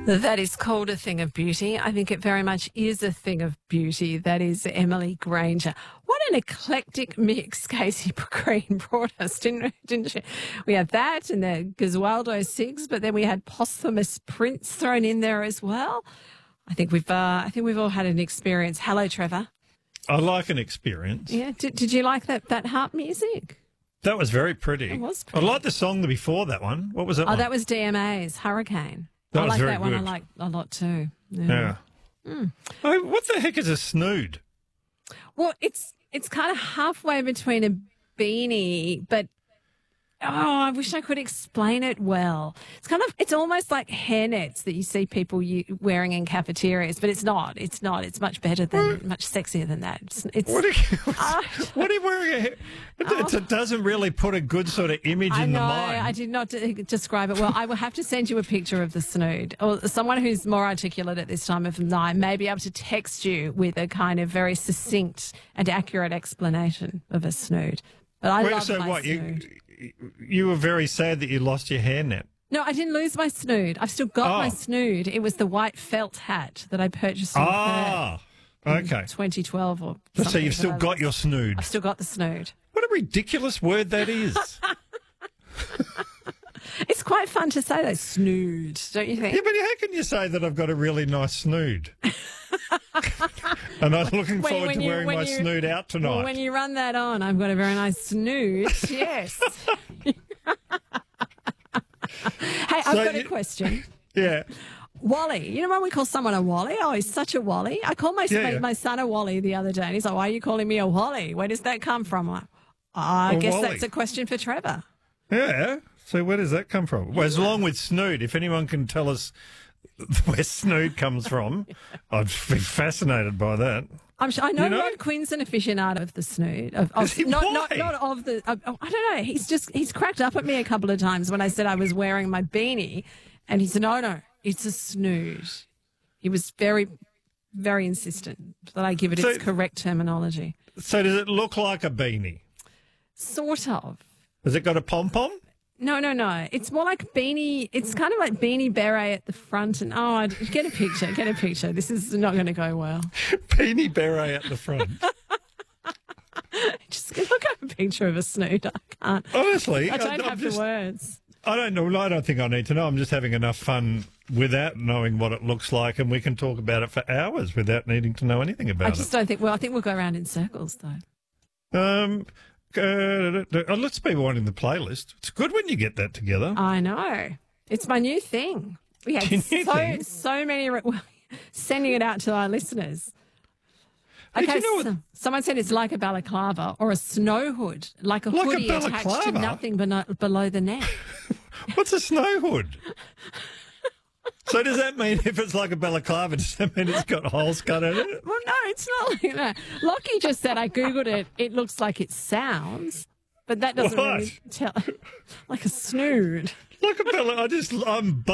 That is called a thing of beauty. I think it very much is a thing of beauty. That is Emily Granger. What an eclectic mix Casey Green brought us, didn't she? We had that and the Gesualdo Sigs, but then we had posthumous Prince thrown in there as well. I think we've all had an experience. Hello, Trevor. I like an experience. Yeah. Did you like that harp music? That was very pretty. It was pretty. I liked the song before that one. What was that? Oh, that was DMA's Hurricane. That I was like very that one. good. I like a lot too. Yeah. Oh, what the heck is a snood? Well, it's kind of halfway between a beanie, but I wish I could explain it well. It's almost like hairnets that you see people wearing in cafeterias, but it's not. It's not. It's much better than, much sexier than that. What are you wearing? It doesn't really put a good sort of image in the mind. I did not describe it well. I will have to send you a picture of the snood. Or someone who's more articulate at this time of night may be able to text you with a kind of very succinct and accurate explanation of a snood. But I love my snood. You were very sad that you lost your hairnet. No, I didn't lose my snood. I've still got my snood. It was the white felt hat that I purchased in Perth in 2012 or something. So you've still got your snood. I've still got the snood. What a ridiculous word that is. It's quite fun to say that, snood, don't you think? Yeah, but how can you say that I've got a really nice snood? And I'm looking forward to wearing my snood out tonight. Well, when you run that on, I've got a very nice snood, yes. Hey, I've got a question. Yeah. Wally. You know when we call someone a Wally? Oh, he's such a Wally. I called my son a Wally the other day, and he's like, why are you calling me a Wally? Where does that come from? I guess Wally. that's a question for Trevor. Yeah. So where does that come from? Well, as long with snood, if anyone can tell us where snood comes from, I'd be fascinated by that. I'm sure, I know Rod Quinn's an aficionado of the snood. Not of the. I don't know. He's cracked up at me a couple of times when I said I was wearing my beanie, and he said, "No, it's a snood." He was very, very insistent that I give it its correct terminology. So does it look like a beanie? Sort of. Has it got a pom-pom? No. It's more like beanie. It's kind of like beanie beret at the front. And get a picture. This is not going to go well. Beanie beret at the front. Just look at a picture of a snood. I can't. Honestly, I don't have the words. I don't know. I don't think I need to know. I'm just having enough fun without knowing what it looks like, and we can talk about it for hours without needing to know anything about it. I just don't think. Well, I think we'll go around in circles though. Let's be winding the playlist. It's good when you get that together. I know. It's my new thing. We had so many sending it out to our listeners. Okay, someone said it's like a balaclava or a snow hood, like a hoodie attached to nothing below the neck. What's a snow hood? So does that mean if it's like a balaclava, does that mean it's got holes cut in it? Well, no, it's not like that. Lockie just said, I Googled it, it looks like it sounds, but that doesn't really tell. Like a snood. Like a balaclava, I'm